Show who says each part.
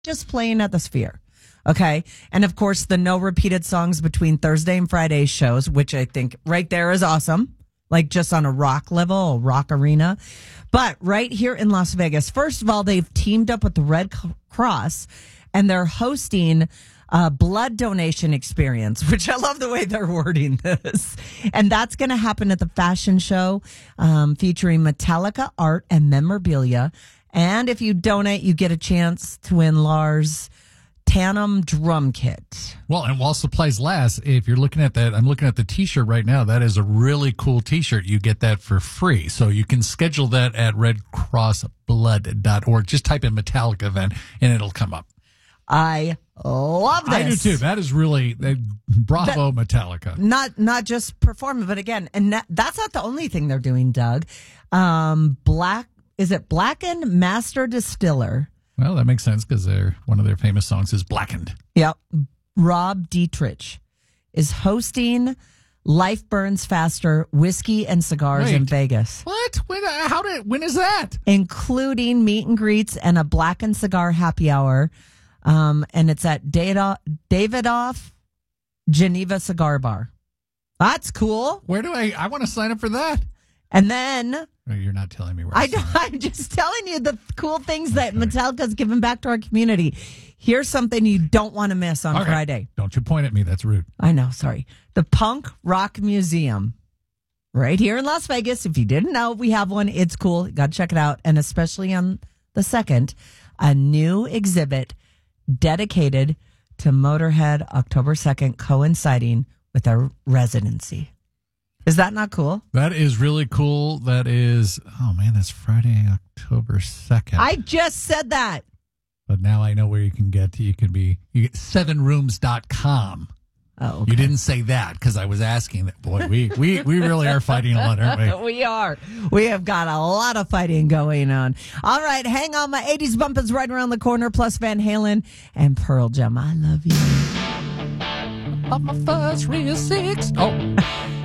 Speaker 1: just playing at the Sphere. Okay. And of course, the no repeated songs between Thursday and Friday shows, which I think right there is awesome. Like just on a rock level, a rock arena. But right here in Las Vegas, first of all, they've teamed up with the Red Cross and they're hosting a blood donation experience, which I love the way they're wording this. And that's going to happen at the fashion show featuring Metallica art and memorabilia. And if you donate, you get a chance to win Lars' Tandem drum kit.
Speaker 2: Well, and while supplies last, if you're looking at that, I'm looking at the T-shirt right now. That is a really cool T-shirt. You get that for free. So you can schedule that at redcrossblood.org. Just type in Metallica event and it'll come up.
Speaker 1: I love this.
Speaker 2: I do too. That is really bravo, Metallica.
Speaker 1: Not just performing, but again, and that's not the only thing they're doing, Doug. Blackened Master Distiller?
Speaker 2: Well, that makes sense because one of their famous songs is Blackened.
Speaker 1: Yep. Rob Dietrich is hosting Life Burns Faster Whiskey and Cigars in Vegas.
Speaker 2: What? When is that?
Speaker 1: Including meet and greets and a blackened cigar happy hour. And it's at Davidoff Geneva Cigar Bar. That's cool.
Speaker 2: Where do I want to sign up for that?
Speaker 1: And then...
Speaker 2: No, you're not telling me where
Speaker 1: I'm just telling you the cool things that Metallica's given back to our community. Here's something you don't want to miss on Friday.
Speaker 2: Don't you point at me. That's rude.
Speaker 1: I know. Sorry. The Punk Rock Museum right here in Las Vegas. If you didn't know, we have one. It's cool. You got to check it out. And especially on the 2nd, a new exhibit dedicated to Motorhead October 2nd, coinciding with our residency. Is that not cool?
Speaker 2: That is really cool. That is, that's Friday, October 2nd.
Speaker 1: I just said that.
Speaker 2: But now I know where you can get. You get 7rooms.com.
Speaker 1: Oh, okay.
Speaker 2: You didn't say that because I was asking that. Boy, we really are fighting a lot, aren't we?
Speaker 1: We are. We have got a lot of fighting going on. All right, hang on. My 80s bump is right around the corner, plus Van Halen and Pearl Jam. I love you.
Speaker 2: On my first real six. Oh.